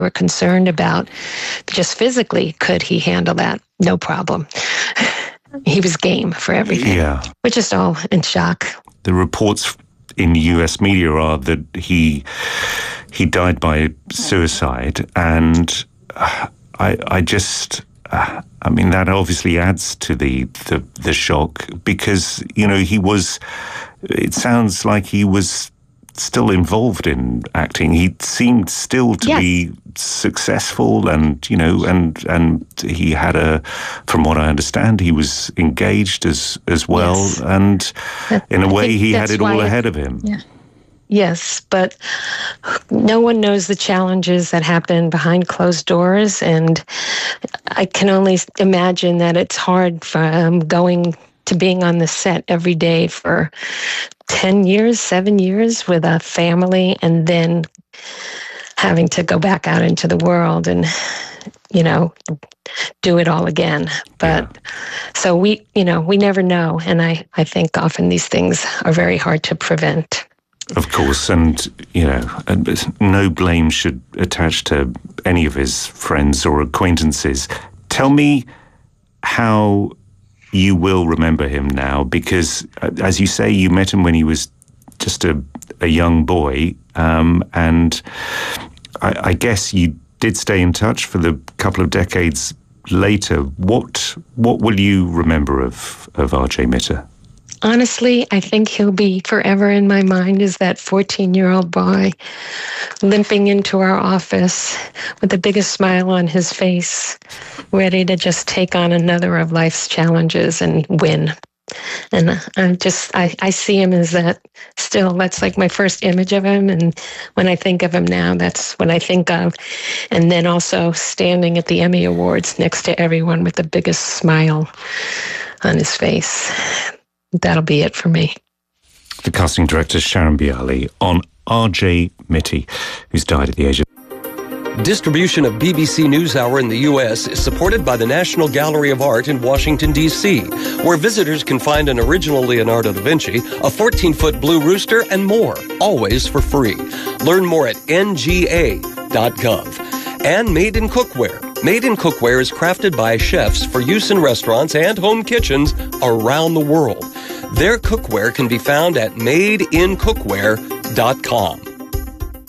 were concerned about just physically, could he handle that? No problem. He was game for everything. Yeah. We're just all in shock. The reports in US media are that he died by suicide, and I mean, that obviously adds to the shock, because, it sounds like he was still involved in acting. He seemed still to be successful, and he had from what I understand, he was engaged as well. Yes. And in a way, he had it all ahead of him. Yeah. Yes, but no one knows the challenges that happen behind closed doors, and I can only imagine that it's hard for going to being on the set every day for 10 years, 7 years with a family, and then having to go back out into the world and, do it all again. But so we never know. And I think often these things are very hard to prevent. Of course, and no blame should attach to any of his friends or acquaintances. Tell me how you will remember him now, because, as you say, you met him when he was just a young boy, and I guess you did stay in touch for the couple of decades later. What will you remember of R.J. Mitter? Honestly, I think he'll be forever in my mind as that 14-year-old boy limping into our office with the biggest smile on his face, ready to just take on another of life's challenges and win. And I see him as that still. That's like my first image of him. And when I think of him now, that's what I think of. And then also standing at the Emmy Awards next to everyone with the biggest smile on his face. That'll be it for me. The casting director, Sharon Bialy, on R.J. Mitter, who's died at the age of... Distribution of BBC NewsHour in the U.S. is supported by the National Gallery of Art in Washington, D.C., where visitors can find an original Leonardo da Vinci, a 14-foot blue rooster, and more, always for free. Learn more at nga.gov. And Made in Cookware. Made in Cookware is crafted by chefs for use in restaurants and home kitchens around the world. Their cookware can be found at madeincookware.com.